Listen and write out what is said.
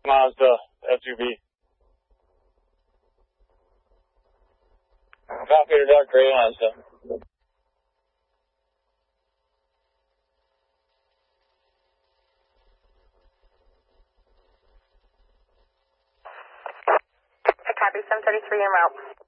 Mazda SUV. Copy to dark gray Mazda. Copy 733 en route.